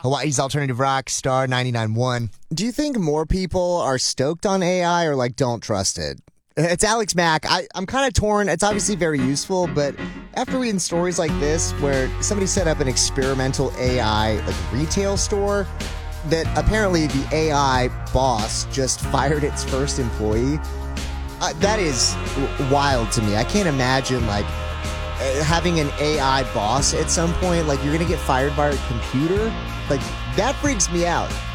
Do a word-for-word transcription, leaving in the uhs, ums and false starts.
Hawaii's Alternative Rock, Star ninety-nine point one. Do you think more people are stoked on A I or like don't trust it? It's Alex Mack. I, I'm kind of torn. It's obviously very useful, but after reading stories like this where somebody set up an experimental A I like retail store that apparently the A I boss just fired its first employee, uh, that is w- wild to me. I can't imagine like uh, having an A I boss at some point. Like you're going to get fired by a computer. Like that freaks me out.